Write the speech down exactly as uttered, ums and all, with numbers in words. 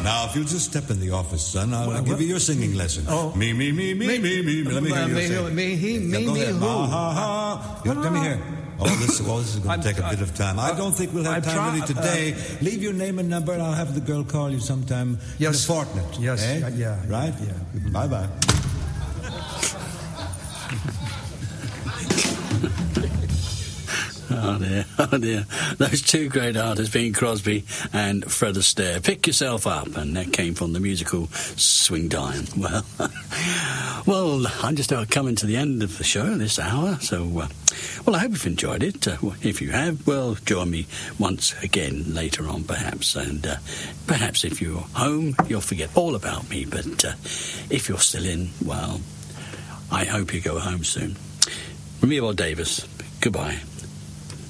Now, if you'll just step in the office, son, I'll, Well, I'll give what? you your singing lesson. Oh. Me, me, me, me, me, me. Let me hear Uh, you me, sing. me, he, me, Yeah, go me, ahead. who? Ha, ha, ha. Yeah, let me hear. Oh, this, well, this is going to take a bit of time. I don't think we'll have I've time tried- really today. Leave your name and number, and I'll have the girl call you sometime Yes. in a fortnight. Yes, eh? yeah, yeah, Right? yeah. Bye-bye. Oh dear, oh dear. Those two great artists, Bing Crosby and Fred Astaire. Pick Yourself Up, and that came from the musical Swing Time. Well, well, I'm just uh, coming to the end of the show this hour, so, uh, well, I hope you've enjoyed it. Uh, if you have, well, join me once again later on, perhaps, and uh, perhaps if you're home, you'll forget all about me, but uh, if you're still in, well, I hope you go home soon. From me, Bob Davis, goodbye.